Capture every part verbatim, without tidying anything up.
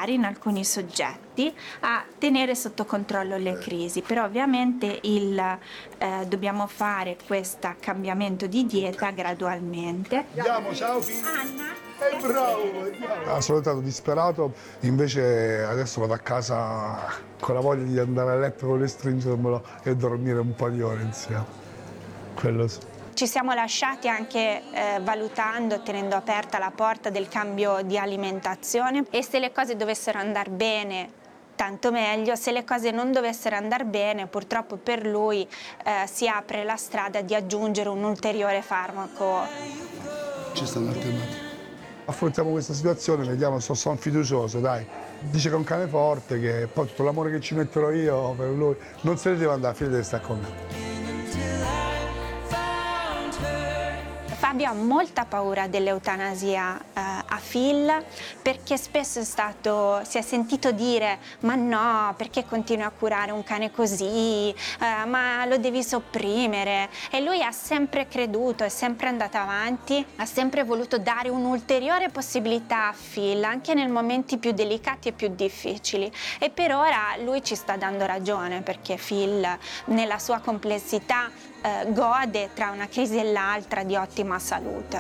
aiutare in alcuni soggetti a tenere sotto controllo le crisi, però ovviamente il, eh, dobbiamo fare questo cambiamento di dieta gradualmente. Andiamo, ciao figlio. Anna. È bravo, andiamo. Sono stato disperato, invece adesso vado a casa con la voglia di andare a letto con le stringermelo e dormire un po' di ore insieme. Quello sì. Ci siamo lasciati anche eh, valutando, tenendo aperta la porta del cambio di alimentazione, e se le cose dovessero andare bene tanto meglio, se le cose non dovessero andare bene purtroppo per lui eh, si apre la strada di aggiungere un ulteriore farmaco. Ci stanno alternative. Affrontiamo questa situazione, vediamo, sono, sono fiducioso, dai. Dice che è un cane forte, che poi tutto l'amore che ci metterò io per lui non se ne deve andare, figlia deve stare con me. Fabio ha molta paura dell'eutanasia eh, a Phil, perché spesso è stato, si è sentito dire ma no, perché continui a curare un cane così, eh, ma lo devi sopprimere, e lui ha sempre creduto, è sempre andato avanti, ha sempre voluto dare un'ulteriore possibilità a Phil anche nei momenti più delicati e più difficili, e per ora lui ci sta dando ragione, perché Phil nella sua complessità Eh, gode tra una crisi e l'altra di ottima salute.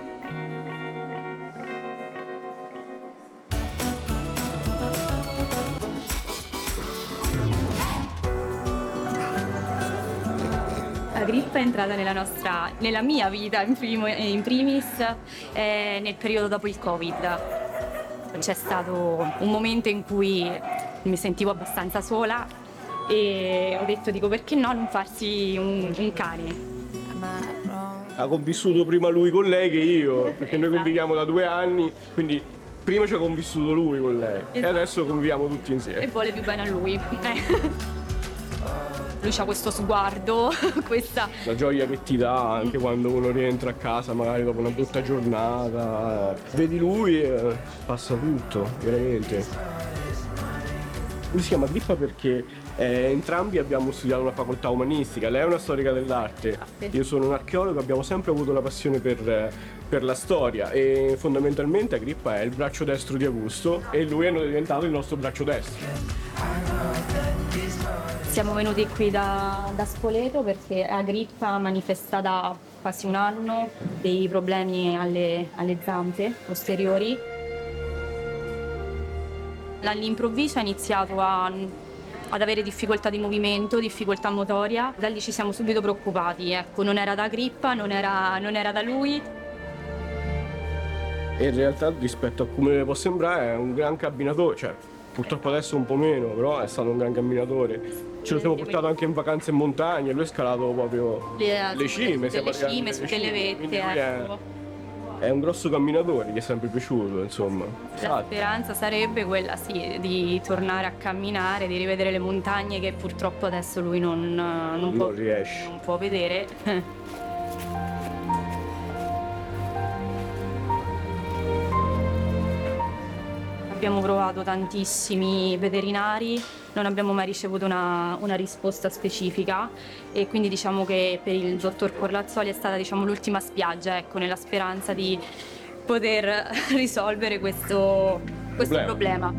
Agrippa è entrata nella nostra, nella mia vita in, primo, in primis eh, nel periodo dopo il Covid. C'è stato un momento in cui mi sentivo abbastanza sola e ho detto, dico, perché no non farsi un, un cane? Ha convissuto prima lui con lei che io, perché noi conviviamo da due anni, quindi prima ci ha convissuto lui con lei, esatto. E adesso conviviamo tutti insieme. E vuole più bene a lui. Lui ha questo sguardo, questa... La gioia che ti dà anche quando uno rientra a casa, magari dopo una brutta giornata, vedi lui e passa tutto, veramente. Lui si chiama Agrippa perché Eh, entrambi abbiamo studiato una facoltà umanistica, lei è una storica dell'arte, io sono un archeologo, abbiamo sempre avuto la passione per, per la storia, e fondamentalmente Agrippa è il braccio destro di Augusto e lui è diventato il nostro braccio destro. Siamo venuti qui da, da Spoleto perché Agrippa manifesta da quasi un anno dei problemi alle, alle zampe posteriori. All'improvviso ha iniziato a ad avere difficoltà di movimento, difficoltà motoria. Da lì ci siamo subito preoccupati, ecco, non era da Agrippa, non era, non era da lui. E in realtà rispetto a come può sembrare è un gran camminatore, cioè purtroppo adesso un po' meno, però è stato un gran camminatore. Ce lo siamo portato anche in vacanze in montagna, lui ha scalato proprio le, le cime, le cime, su delle vette, ecco. È un grosso camminatore, gli è sempre piaciuto, insomma. La speranza sarebbe quella, sì, di tornare a camminare, di rivedere le montagne che purtroppo adesso lui non, non, non può, riesce. Non può vedere. Abbiamo provato tantissimi veterinari, non abbiamo mai ricevuto una, una risposta specifica, e quindi diciamo che per il dottor Corlazzoli è stata, diciamo, l'ultima spiaggia, ecco, nella speranza di poter risolvere questo, questo problema.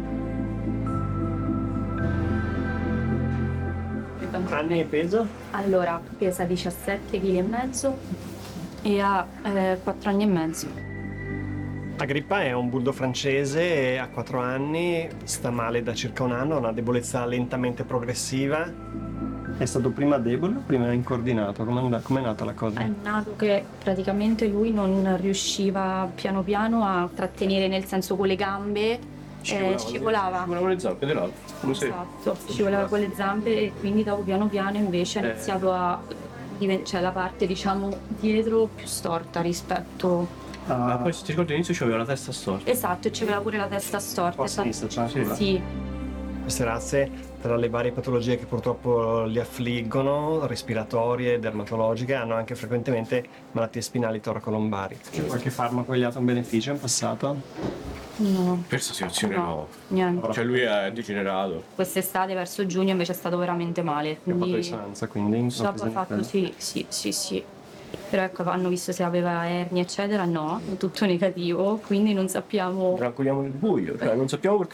problema. Anni e peso? Allora, pesa diciassette virgola cinque chili e ha eh, quattro anni e mezzo. Agrippa è un bulldog francese, ha quattro anni, sta male da circa un anno, ha una debolezza lentamente progressiva. È stato prima debole o prima incoordinato? Come è nata la cosa? È nato che praticamente lui non riusciva piano piano a trattenere, nel senso, con le gambe, scivolava, eh, scivolava. Scivolava le zampe dell'altro. Come sei? Esatto, scivolava con le zampe, e quindi dopo piano piano invece ha iniziato a diventare, cioè la parte, diciamo, dietro più storta rispetto... Ah, poi se ti ricordi all'inizio c'aveva la testa storta. Esatto, c'aveva pure la testa storta. Oh, sinistra, c'è sì. sì. Queste razze, tra le varie patologie che purtroppo li affliggono, respiratorie, dermatologiche, hanno anche frequentemente malattie spinali toracolombari. C'è qualche farmaco gli ha dato un beneficio in passato? No. Per questa situazione no. no. Niente. Cioè lui è degenerato. Quest'estate verso giugno invece è stato veramente male. Quindi... Ha fatto risonanza, quindi? Dopo ha fatto, sì, sì, sì, sì. Però ecco, hanno visto se aveva ernia eccetera, no, tutto negativo, quindi non sappiamo. Raccoliamo nel buio, cioè non sappiamo perché